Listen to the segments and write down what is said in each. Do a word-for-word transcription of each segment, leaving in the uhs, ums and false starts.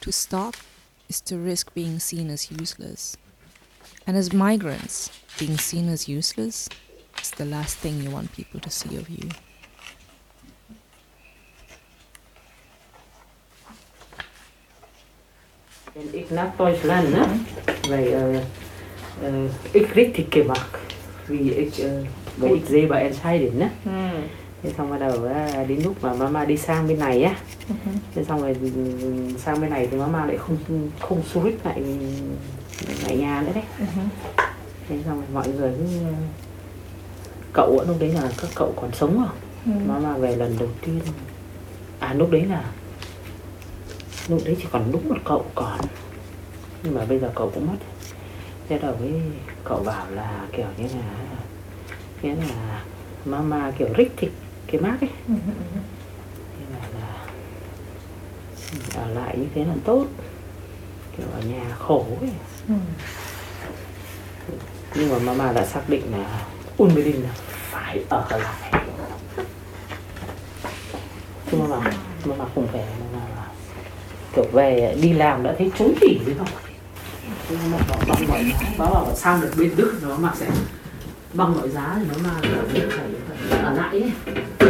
To stop is to risk being seen as useless. And as migrants, being seen as useless is the last thing you want people to see of you. Ik nach Deutschland, ne? Wij, uh, uh, ik richtig gemacht. Vì ik, uh, bởi ik dê bà entscheiden, ne? Ừ. Thế xong bắt đầu uh, đến lúc mà mama đi sang bên này á. Uh-huh. Thế xong rồi sang bên này thì mama lại không không switch lại lại nhà nữa đấy. Uh-huh. Thế xong rồi mọi người cứ cậu lúc đấy là các cậu còn sống không? Ừ. Mama về lần đầu tiên. À lúc đấy là lúc đấy chỉ còn đúng một cậu còn, nhưng mà bây giờ cậu cũng mất. Thế đầu với cậu bảo là kiểu như là nghĩa là mama kiểu richtig cái mác ấy. Ừ. Thế là, là ở lại như thế là tốt, kiểu ở nhà khổ ấy. Ừ. Nhưng mà mama đã xác định là unbedingt là phải ở lại. Chứ mama mama không về, mama kiểu về đi làm đã thấy trốn tỉ rồi không. Nó bảo bằng mọi giá, nó bảo sang được bên Đức nó mà sẽ bằng mọi giá thì nó mà phải, phải ở lại ấy.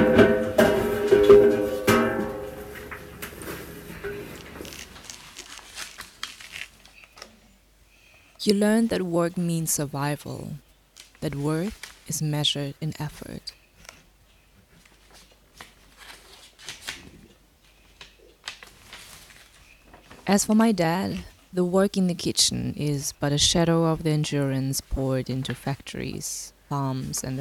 You learn that work means survival, that worth is measured in effort. As for my dad, the work in the kitchen is but a shadow of the endurance poured into factories, farms, and the